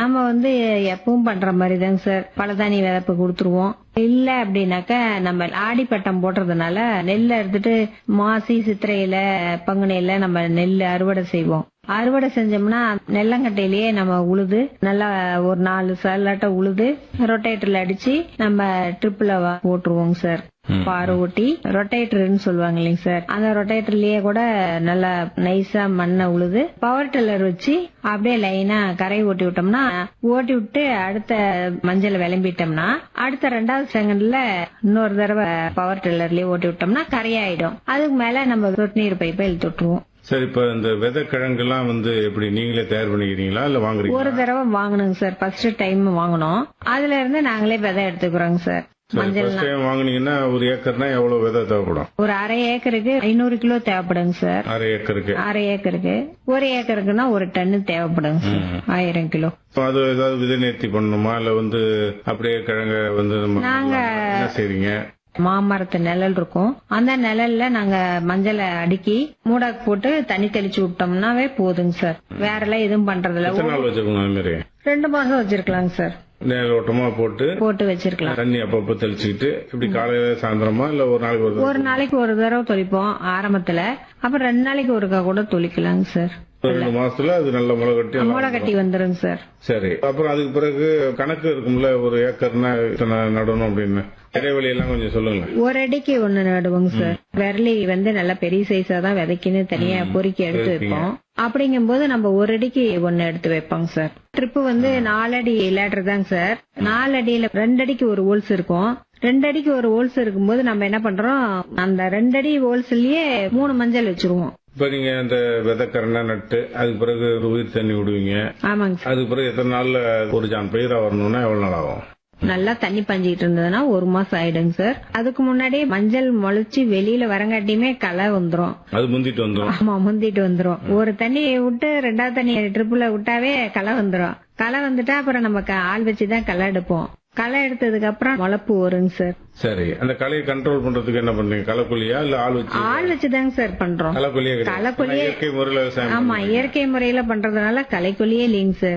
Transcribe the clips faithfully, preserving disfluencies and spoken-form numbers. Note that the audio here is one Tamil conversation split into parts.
நம்ம வந்து எப்பவும் பண்ற மாதிரி தாங்க சார் பலதானி விதப்பு கொடுத்துருவோம். இல்ல அப்படின்னாக்க நம்ம ஆடி பட்டம் போடுறதுனால நெல்லை எடுத்துட்டு மாசி சித்திரையில பங்குனியில நம்ம நெல் அறுவடை செய்வோம். அறுவடை செஞ்சோம்னா நெல்லங்கட்டையிலேயே நம்ம உழுது நல்லா ஒரு நாலு சல்லாட்ட உழுது ரொட்டேட்டர்ல அடிச்சு நம்ம ட்ரிப்ல போட்டுருவோங்க சார். பாரு ஓட்டி ரொட்டேட்டர்னு சொல்லுவாங்க இல்லைங்க சார். அந்த ரொட்டேட்டர்லயே கூட நல்லா நைஸா மண்ணை உழுது பவர் டில்லர் வச்சு அப்படியே லைனா கரை ஓட்டி விட்டோம்னா ஓட்டி விட்டு அடுத்த மஞ்சள் விளம்பிட்டோம்னா அடுத்த ரெண்டாவது செகண்ட்ல இன்னொரு தடவை பவர் டில்லர்லயே ஓட்டி விட்டோம்னா கரையாயிடும். அதுக்கு மேல நம்ம சொட்டு நீர் பைப்பை இழுத்து விட்டுருவோம். சரி, இப்ப இந்த விதை கிழங்கு எல்லாம் வந்து எப்படி நீங்களே தயார் பண்ணிக்கிறீங்களா இல்ல வாங்குறீங்களா? ஒரு தடவை வாங்கணுங்க சார். ஃபர்ஸ்ட் டைம் வாங்கணும். அதுல இருந்து நாங்களே விதை எடுத்துக்கிறோங்க சார். மஞ்சள் வாங்குனீங்கன்னா ஒரு ஏக்கர்னா எவ்வளவு விதை தேவைப்படும்? ஒரு அரை ஏக்கருக்கு ஐநூறு கிலோ தேவைப்படுங்க சார். அரை ஏக்கருக்கு அரை ஏக்கருக்கு ஒரு ஏக்கருக்குன்னா ஒரு டன்னு தேவைப்படுங்க சார். ஆயிரம் கிலோ. அது ஏதாவது விதை நேர்த்தி பண்ணணுமா இல்ல வந்து அப்படியே கிழங்க வந்து நாங்க என்ன செய்றீங்க? மாமரத்து நிழல் இருக்கும். அந்த நிழல்ல நாங்க மஞ்சளை அடுக்கி மூடாக்கு போட்டு தண்ணி தெளிச்சு விட்டோம்னாவே போதுங்க சார். வேற எல்லாம் எதுவும் பண்றதில்ல. எத்தனை நாள் வச்சிருக்கணும்? அது மாதிரி ரெண்டு மாசம் வச்சிருக்கலாங்க சார். நேரோட்டமா போட்டு போட்டு வச்சிருக்கலாம். தண்ணி அப்பப்ப தெளிச்சுக்கிட்டு இப்படி காலையில சாயந்தரமா இல்ல ஒரு நாளைக்கு ஒரு ஒரு நாளைக்கு ஒரு தடவை தொளிப்போம் ஆரம்பத்துல. அப்புறம் ரெண்டு நாளைக்கு ஒருக்கா கூட தொளிக்கலாங்க சார். ரெண்டு மாசத்துல அது நல்ல முளை கட்டி முளை கட்டி வந்துருங்க சார். சரி, அப்புறம் அதுக்கு பிறகு கணக்கு இருக்கும்ல ஒரு ஏக்கர்னா இத்தனை நடணும் அப்படின்னு இடைவெளி எல்லாம் கொஞ்சம் சொல்லுங்க. ஒரு அடிக்கு ஒண்ணு நடுவோங்க சார். விரலி வந்து நல்ல பெரிய சைஸா தான் விதைக்குன்னு தனியா பொறுக்கி எடுத்து வைப்போம். அப்படிங்கும் போது நம்ம ஒரு அடிக்கு ஒண்ணு எடுத்து வைப்போங்க சார். ட்ரிப்பு வந்து நாலு அடி லேட்டர் தாங்க சார். நாலு அடியில ரெண்டு அடிக்கு ஒரு ஹோல்ஸ் இருக்கும். ரெண்டு அடிக்கு ஒரு ஹோல்ஸ் இருக்கும்போது நம்ம என்ன பண்றோம், அந்த ரெண்டு அடி ஹோல்ஸ்லயே மூணு மஞ்சள் வச்சிருவோம். இப்ப நீங்க அந்த விதைக்கரணை நட்டு அதுக்கு பிறகு ஒரு உயிர் தண்ணி விடுவீங்க. ஆமாங்க சார். அதுக்கு பிறகு எத்தனை நாள்ல ஒரு ஜான் பயிரா வரணும்னா எவ்வளவு நாள் ஆகும்? நல்லா தண்ணி பஞ்சிட்டு இருந்ததுன்னா ஒரு மாசம் ஆயிடுங்க சார். அதுக்கு முன்னாடியே மஞ்சள் முளைச்சு வெளியில வரங்காட்டியுமே களை வந்துரும். அது முந்திட்டு வந்துரும். ஆமா, முந்திட்டு வந்துரும். ஒரு தண்ணி விட்டு ரெண்டாவது தண்ணி ட்ரிப்புல விட்டாவே களை வந்துரும். களை வந்துட்டா அப்புறம் நம்ம ஆள் வச்சுதான் களை எடுப்போம். களை எடுத்ததுக்கு அப்புறம் முளப்பு வருங்க சார். சரி, அந்த களையை கண்ட்ரோல் பண்றதுக்கு என்ன பண்றீங்க? களைக்கொல்லியா இல்ல ஆள் வச்சு? ஆள் வச்சுதாங்க சார் பண்றோம். களைக்கொல்லியே களைக்கொல்லியே இயற்கை முறையில விவசாயம். ஆமா, இயற்கை முறையில பண்றதுனால களைக்கொல்லியே இல்லைங்க சார்.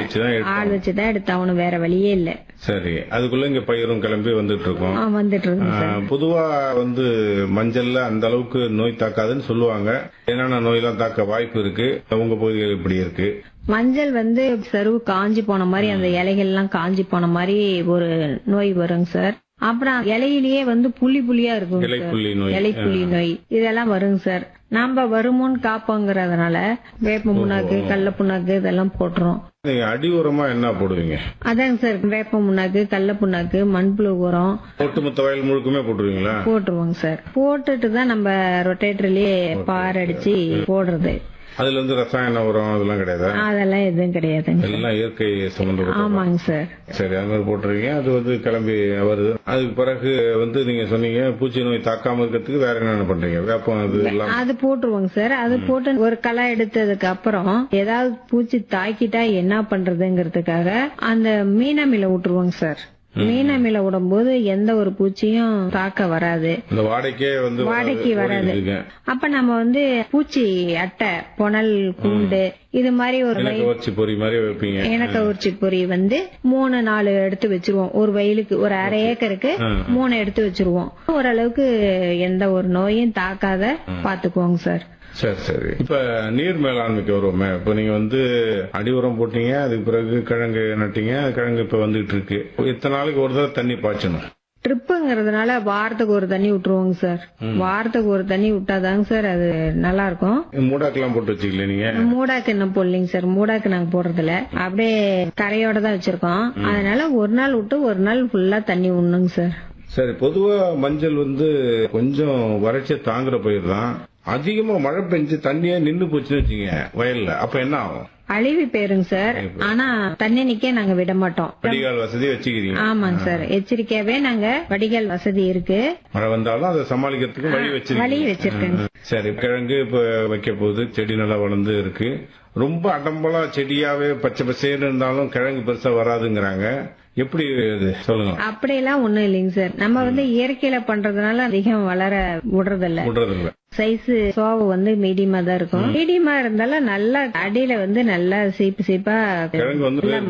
ஆள் வச்சுதான் எடுத்தாகணும், வேற வழியே இல்ல. சரி, அதுக்குள்ள இங்க பயிரும் கிளம்பி வந்துட்டு இருக்கோம். வந்துட்டு இருக்கு. பொதுவா வந்து மஞ்சள்ல அந்த அளவுக்கு நோய் தாக்காதுன்னு சொல்லுவாங்க. என்னென்ன நோய் எல்லாம் தாக்க வாய்ப்பு இருக்கு? உங்க பகுதிகள் இப்படி இருக்கு? மஞ்சள் வந்து சருவு காஞ்சி போன மாதிரி அந்த இலைகள் எல்லாம் காஞ்சி போன மாதிரி ஒரு நோய் வருங்க சார். அப்புறம் இலையிலேயே வந்து புள்ளி புள்ளியா இருக்கும். இலை புள்ளி நோய் இதெல்லாம் வருங்க சார். நாம வருமோன்னு காப்போங்கிறதுனால வேப்ப புண்ணாக்கு கடல புண்ணாக்கு இதெல்லாம் போட்டுறோம். நீங்க அடி உரமா என்ன போடுவீங்க? அதாங்க சார், வேப்ப புண்ணாக்கு கடல புண்ணாக்கு மண்புழு உரம் ஒட்டுமொத்த வயல் முழுக்குமே போட்டுருவீங்களா? போட்டுருவோங்க சார். போட்டுட்டு தான் நம்ம ரொட்டேட்டர்லயே பார் அடிச்சு போடுறது. அதுல இருந்து ரசாயன உரம் அதெல்லாம் கிடையாது? அதெல்லாம் எதுவும் கிடையாதுங்க. எல்லாம் இயற்கை சம்பந்தப்பட்ட. ஆமாங்க சார். சரி, அது மாதிரி போட்டுருவீங்க. அது வந்து கிளம்பி வருது. அதுக்கு பிறகு வந்து நீங்க சொன்னீங்க பூச்சி நோய் தாக்காம இருக்கிறதுக்கு வேற என்னென்ன பண்றீங்க? வேப்பம் அது எல்லாம் அது போட்டுருவோங்க சார். அது போட்டு ஒரு களை எடுத்ததுக்கு அப்புறம் ஏதாவது பூச்சி தாக்கிட்டா என்ன பண்றதுங்கிறதுக்காக அந்த மீனமில விட்டுருவோங்க சார். மீனமில விடும்போது எந்த ஒரு பூச்சியும் தாக்க வராது. வாடகைக்கே வந்து வாடகைக்கு வராது. அப்ப நம்ம வந்து பூச்சி அட்டை புனல் கூண்டு இது மாதிரி ஒரு பொறி மாதிரி வைப்பீங்க. இனக்கவர்ச்சி பொறி வந்து மூணு நாலு எடுத்து வச்சிருவோம். ஒரு வயலுக்கு ஒரு அரை ஏக்கருக்கு மூணு எடுத்து வச்சிருவோம். ஓரளவுக்கு எந்த ஒரு நோயும் தாக்காத பாத்துக்குவோங்க சார். சரி சரி. இப்ப நீர் மேலாண்மைக்கு வருவோமே. இப்ப நீங்க வந்து அடி உரம் போட்டீங்க, அதுக்கு பிறகு கிழங்கு நட்டீங்க, கிழங்கு இப்ப வந்துட்டு இருக்கு. இத்தனை நாளைக்கு ஒரு தடவை தண்ணி பாய்ச்சணும். ட்ரிப்புங்கிறதுனால வாரத்துக்கு ஒரு தண்ணி விட்டுருவோங்க சார். வாரத்துக்கு ஒரு தண்ணி விட்டாதாங்க சார் அது நல்லா இருக்கும். மூடாக்கெல்லாம் போட்டு வச்சுக்கல நீங்க? மூடாக்கு என்ன போடலைங்க சார். மூடாக்கு நாங்க போடுறதுல அப்படியே கரையோட தான் வச்சிருக்கோம். அதனால ஒரு நாள் விட்டு ஒரு நாள் ஃபுல்லா தண்ணி விடணுங்க சார். சரி, பொதுவா மஞ்சள் வந்து கொஞ்சம் வறட்சியை தாங்குற பயிர் தான். அதிகமா மழை பெஞ்சு தண்ணியே நின்னு போச்சுன்னு வச்சுங்க வயல்ல, அப்ப என்ன ஆகும்? அழிவு போயிருங்க சார். ஆனா தண்ணி நிக்க நாங்க விட மாட்டோம். வடிகால் வசதி வச்சுக்கிறீங்க? ஆமாங்க சார், எச்சரிக்கையாவே நாங்க வடிகால் வசதி இருக்கு. மழை வந்தாலும் அதை சமாளிக்கிறதுக்கு வழி வச்சிருக்கீங்க? வழி வச்சிருக்கேங்க. சரி, கிழங்கு இப்ப வைக்க போது செடி நல்லா வளர்ந்து இருக்கு. ரொம்ப அடம்பலா செடியாவே பச்சை பசேன்னு இருந்தாலும் கிழங்கு பெருசா வராதுங்கிறாங்க. எப்படி சொல்லுங்க? அப்படி எல்லாம் ஒண்ணும் இல்லைங்க சார். நம்ம வந்து இயற்கையில பண்றதுனால அதிகம் வளர விடுறதில்ல. விடுறதில்ல. சைஸ் சோவு வந்து மீடியமா தான் இருக்கும். மீடியமா இருந்தாலும் நல்லா அடியில வந்து நல்லா சீப்பு சீப்பா கிழங்கு வந்து